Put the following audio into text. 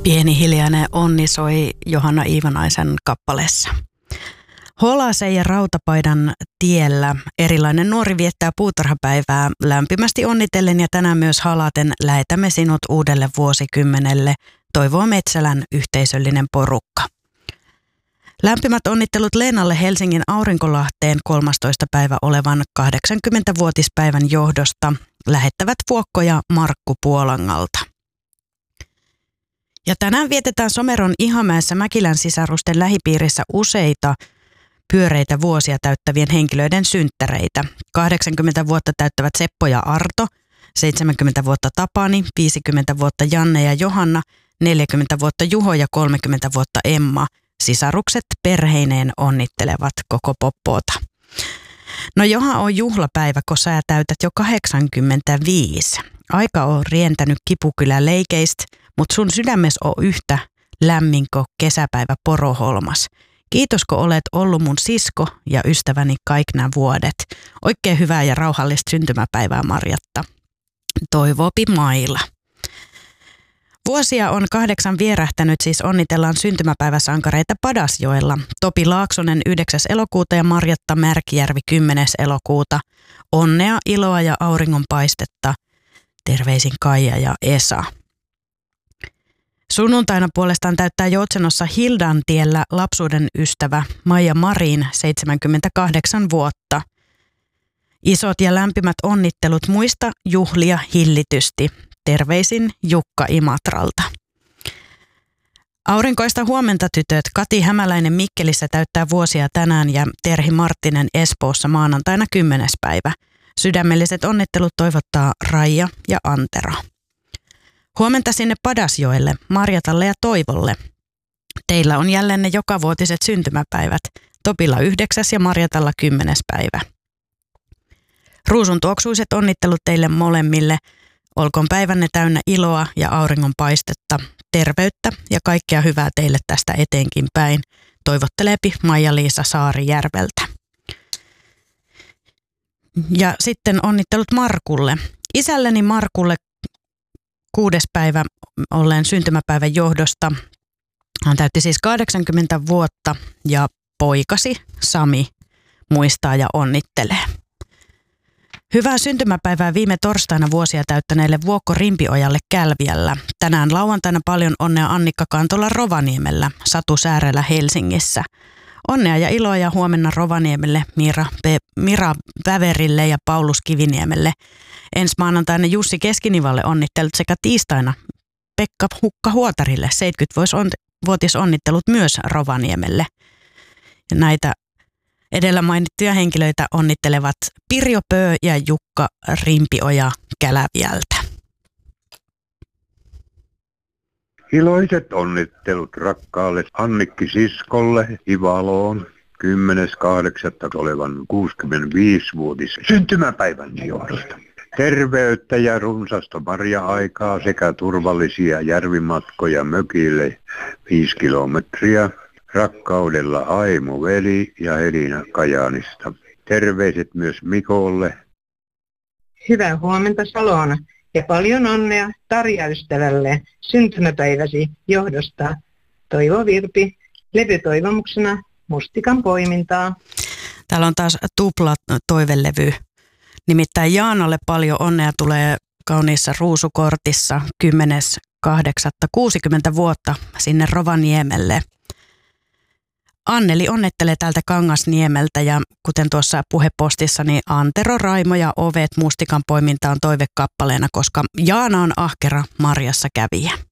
Pieni hiljainen onni soi Johanna Iivanaisen kappaleessa. Holasen ja Rautapaidan tiellä erilainen nuori viettää puutarhapäivää lämpimästi onnitellen ja tänään myös halaten lähetämme sinut uudelle vuosikymmenelle, toivoo Metsälän yhteisöllinen porukka. Lämpimät onnittelut Leenalle Helsingin Aurinkolahteen 13. päivä olevan 80-vuotispäivän johdosta lähettävät Vuokko ja Markku Puolangalta. Ja tänään vietetään Someron Ihamäessä Mäkilän sisarusten lähipiirissä useita pyöreitä vuosia täyttävien henkilöiden synttäreitä. 80 vuotta täyttävät Seppo ja Arto, 70 vuotta Tapani, 50 vuotta Janne ja Johanna, 40 vuotta Juho ja 30 vuotta Emma. Sisarukset perheineen onnittelevat koko poppoota. No Joha on juhlapäivä, kun sä täytät jo 85. Aika on rientänyt Kipukylän leikeistä, mutta sun sydämes on yhtä lämmin kuin kesäpäivä Poroholmas. Kiitos, kun olet ollut mun sisko ja ystäväni kaikki nämä vuodet. Oikein hyvää ja rauhallista syntymäpäivää, Marjatta. Toivoopi Maila. Vuosia on 8 vierähtänyt, siis onnitellaan syntymäpäiväsankareita Padasjoella. Topi Laaksonen 9. elokuuta ja Marjatta Märkijärvi 10. elokuuta. Onnea, iloa ja auringonpaistetta. Terveisin Kaija ja Esa. Sunnuntaina puolestaan täyttää Joutsenossa Hildantiellä lapsuuden ystävä Maija Marin 78 vuotta. Isot ja lämpimät onnittelut muista juhlia hillitysti. Terveisin Jukka Imatralta. Aurinkoista huomenta tytöt. Kati Hämäläinen Mikkelissä täyttää vuosia tänään ja Terhi Marttinen Espoossa maanantaina 10. päivä. Sydämelliset onnittelut toivottaa Raija ja Antero. Huomenta sinne Padasjoelle, Marjatalle ja Toivolle. Teillä on jälleen ne jokavuotiset syntymäpäivät. Topilla 9. ja Marjatalla 10. päivä. Ruusun tuoksuiset onnittelut teille molemmille. Olkoon päivänne täynnä iloa ja auringonpaistetta, terveyttä ja kaikkea hyvää teille tästä eteenkin päin. Toivotteleepi Maija-Liisa Saarijärveltä. Ja sitten onnittelut Markulle. Isälleni Markulle 6. päivä olleen syntymäpäivän johdosta. Hän täytti siis 80 vuotta ja poikasi Sami muistaa ja onnittelee. Hyvää syntymäpäivää viime torstaina vuosia täyttäneelle Vuokko Rimpiojalle Kälviällä. Tänään lauantaina paljon onnea Annikka Kantola Rovaniemellä, Satu Säärellä Helsingissä. Onnea ja iloa ja huomenna Rovaniemelle, Mira Väverille ja Paulus Kiviniemelle. Ensi maanantaina Jussi Keskinivalle onnittelut sekä tiistaina Pekka Hukka-Huotarille 70-vuotisonnittelut myös Rovaniemelle. Ja näitä edellä mainittuja henkilöitä onnittelevat Pirjo Pöö ja Jukka Rimpioja Käläviältä. Iloiset onnittelut rakkaalle Annikki siskolle Ivaloon 10.8. olevan 65-vuotis syntymäpäivän johdosta. Terveyttä ja runsasta marja-aikaa sekä turvallisia järvimatkoja mökille 5 kilometriä. Rakkaudella Aimo veli ja Elina Kajaanista. Terveiset myös Mikolle. Hyvää huomenta Salona ja paljon onnea Tarja ystävälle syntymäpäiväsi johdosta. Toivo Virpi, levytoivomuksena Mustikan poimintaa. Täällä on taas tupla toivelevy. Nimittäin Jaanalle paljon onnea tulee kauniissa ruusukortissa 10.8. 60 vuotta sinne Rovaniemelle. Anneli onnettelee täältä Kangasniemeltä ja kuten tuossa puhepostissa, niin Antero, Raimo ja Ovet Mustikan poimintaan toivekappaleena, koska Jaana on ahkera marjassa kävijä.